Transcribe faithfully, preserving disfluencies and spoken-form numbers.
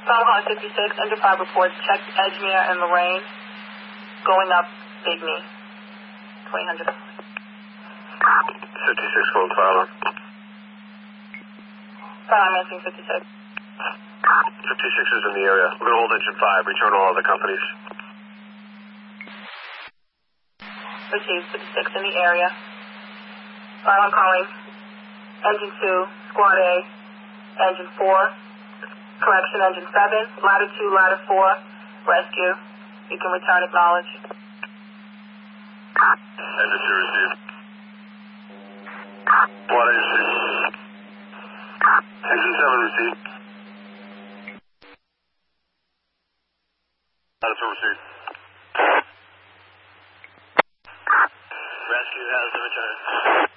Solomon fifty-six, Engine five reports, check Edgemere and Lorraine, going up Big Knee, twenty hundred. fifty-six, full Solomon. Solomon answering fifty-six. fifty-six is in the area. We're going to hold Engine five, return all other companies. Received, fifty-six in the area. Solomon calling. Engine two, Squad A, Engine four, correction, Engine seven, Ladder two, Ladder four, rescue. You can return, acknowledge. Engine two received. Squad A received. Engine seven received. Ladder two received. Rescue has the return.